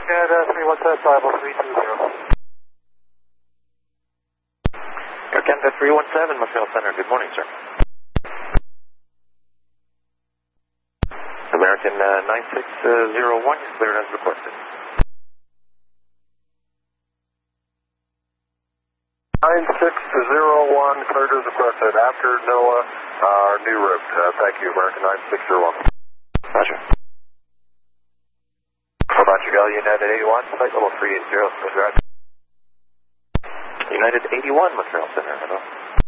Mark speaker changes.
Speaker 1: Aircat 317-50320.
Speaker 2: Aircat 317, Montreal Center. Good morning, sir. American 9601, cleared as requested.
Speaker 1: 9601, cleared as requested. After NOAA, our new route. Thank you, American 9601.
Speaker 2: Roger.
Speaker 1: Roger, United 81, flight level 380, smooth ride.
Speaker 2: United 81, Montreal Center. Hello.